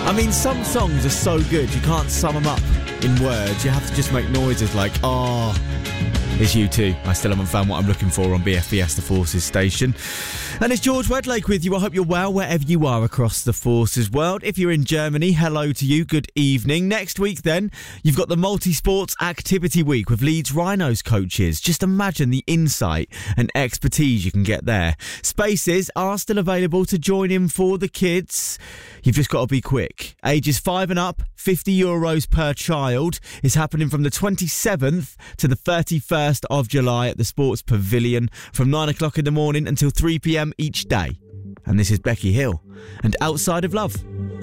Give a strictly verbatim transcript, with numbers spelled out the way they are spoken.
I mean, some songs are so good, you can't sum them up in words. You have to just make noises like, oh, it's U two. I still haven't found what I'm looking for on B F B S, the Forces station. And it's George Wedlake with you. I hope you're well wherever you are across the Forces world. If you're in Germany, hello to you. Good evening. Next week, then, you've got the Multi-Sports Activity Week with Leeds Rhinos coaches. Just imagine the insight and expertise you can get there. Spaces are still available to join in for the kids. You've just got to be quick. Ages five and up, fifty euros per child. Is happening from the twenty-seventh to the thirty-first of July at the Sports Pavilion from nine o'clock in the morning until three p.m. each day. And this is Becky Hill and Outside of Love.